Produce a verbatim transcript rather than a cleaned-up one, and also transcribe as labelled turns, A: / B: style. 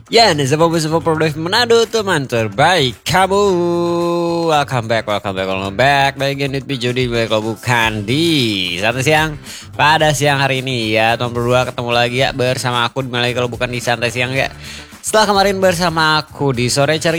A: Ya, nih sepupu-sepupu produk Manado teman terbaik kamu. Welcome back, welcome back, welcome back. Baik unit video di kalau bukan di Santai Siang pada siang hari ini ya. Teman berdua ketemu lagi ya bersama aku di lagi kalau bukan di Santai Siang ya. Setelah kemarin bersama aku di sore ceria